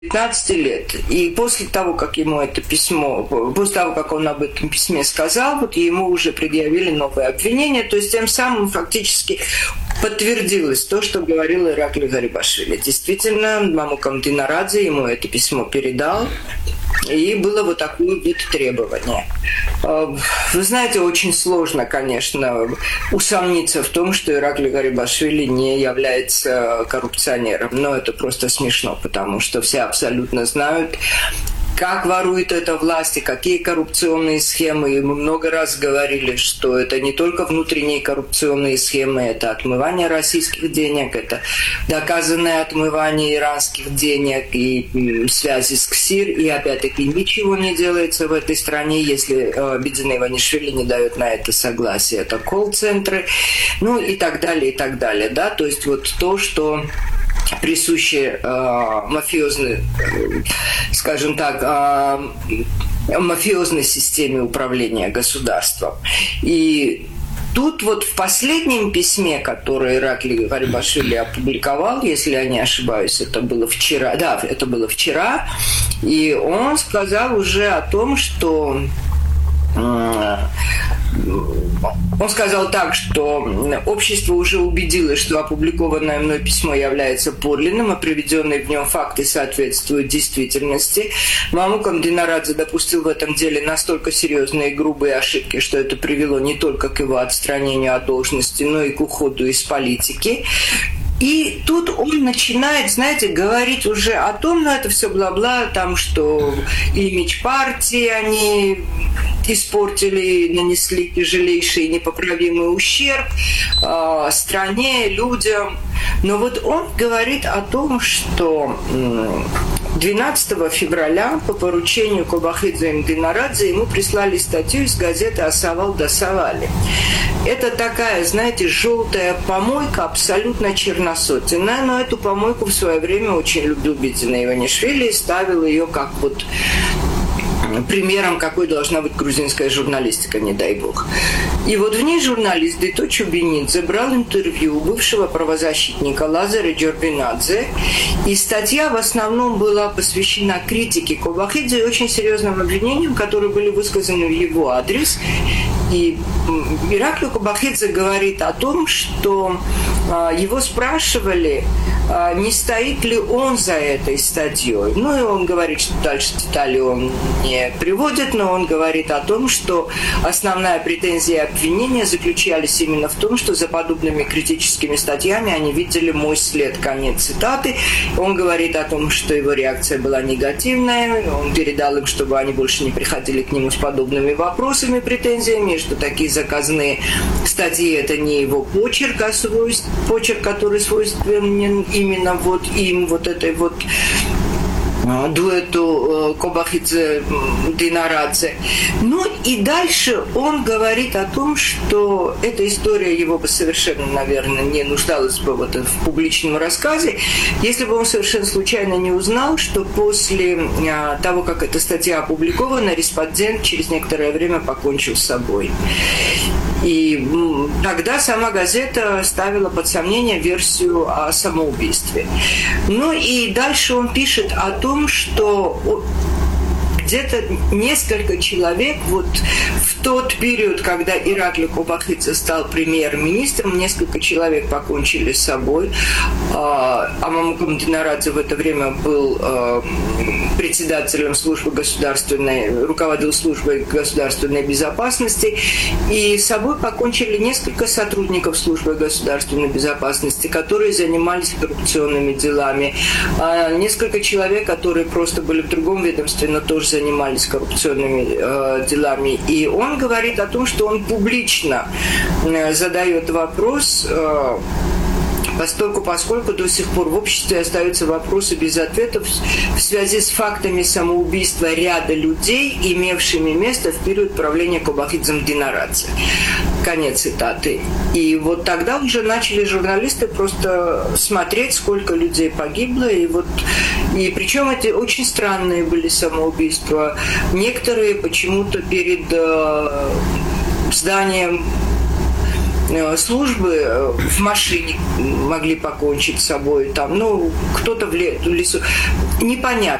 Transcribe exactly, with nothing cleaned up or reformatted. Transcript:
пятнадцати лет. И после того, как ему это письмо, после того, как он об этом письме сказал, вот ему уже предъявили новые обвинения, то есть тем самым фактически подтвердилось то, что говорил Иракли Гарибашвили. Действительно, Мамукам Динарадзе ему это письмо передал, и было вот такое вот требование. Вы знаете, очень сложно, конечно, усомниться в том, что Иракли Гарибашвили не является коррупционером. Но это просто смешно, потому что все абсолютно знают, как ворует эта власть и какие коррупционные схемы. И мы много раз говорили, что это не только внутренние коррупционные схемы, это отмывание российских денег, это доказанное отмывание иранских денег и связи с КСИР. И опять-таки ничего не делается в этой стране, если Бидзина Иванишвили не дает на это согласие. Это колл-центры, ну и так далее, и так далее. Да? То есть вот то, что присущи э, мафиозной, э, скажем так, э, мафиозной системе управления государством. И тут вот в последнем письме, которое Иракли Гарибашвили опубликовал, если я не ошибаюсь, это было вчера, да, это было вчера, и он сказал уже о том, что э, он сказал так, что общество уже убедилось, что опубликованное мной письмо является подлинным, а приведенные в нем факты соответствуют действительности. Мамукам Динарадзе допустил в этом деле настолько серьезные и грубые ошибки, что это привело не только к его отстранению от должности, но и к уходу из политики. И тут он начинает, знаете, говорить уже о том, ну это все бла-бла, там, что имидж партии они испортили, нанесли тяжелейший непоправимый ущерб э, стране, людям. Но вот он говорит о том, что двенадцатого февраля по поручению Кобахидзе Динарадзе ему прислали статью из газеты «Асавал да Савали». Это такая, знаете, желтая помойка, абсолютно черносотенная, но эту помойку в свое время очень любил Бидзина Иванишвили и ставил ее как вот примером, какой должна быть грузинская журналистика, не дай бог. И вот в ней журналист Дейто Чубинидзе брал интервью у бывшего правозащитника Лазаря Джорбинадзе, и статья в основном была посвящена критике Кобахидзе и очень серьезным обвинениям, которые были высказаны в его адрес. И Иракли Кобахидзе говорит о том, что а, его спрашивали, а, не стоит ли он за этой статьей. Ну и он говорит, что дальше детали он не приводит, но он говорит о том, что основная претензия и обвинения заключались именно в том, что за подобными критическими статьями они видели мой след. Конец цитаты. Он говорит о том, что его реакция была негативная, он передал им, чтобы они больше не приходили к нему с подобными вопросами, претензиями, что такие заказные статьи – это не его почерк, а свойств, почерк, который свойственен именно вот им, вот этой вот дуэту Кобахидзе Динарадзе. Ну и дальше он говорит о том, что эта история его бы совершенно, наверное, не нуждалась бы вот в публичном рассказе, если бы он совершенно случайно не узнал, что после того, как эта статья опубликована, респондент через некоторое время покончил с собой. И тогда сама газета ставила под сомнение версию о самоубийстве. Ну и дальше он пишет о том, что где-то несколько человек вот в тот период, когда Иракли Кобахидзе стал премьер-министром, несколько человек покончили с собой. А Мамукам Динарадзе в это время был председателем службы государственной, руководил службой государственной безопасности, и с собой покончили несколько сотрудников службы государственной безопасности, которые занимались коррупционными делами. А несколько человек, которые просто были в другом ведомстве, но тоже занимались коррупционными э, делами. И он говорит о том, что он публично э, задает вопрос, э, поскольку, поскольку до сих пор в обществе остаются вопросы без ответов в связи с фактами самоубийства ряда людей, имевшими место в период правления Кобахидзе Динарадзе. Конец цитаты. И вот тогда уже начали журналисты просто смотреть, сколько людей погибло. И вот и причем эти очень странные были самоубийства. Некоторые почему-то перед э, зданием службы в машине могли покончить с собой, там, ну, кто-то в лесу. Непонятно.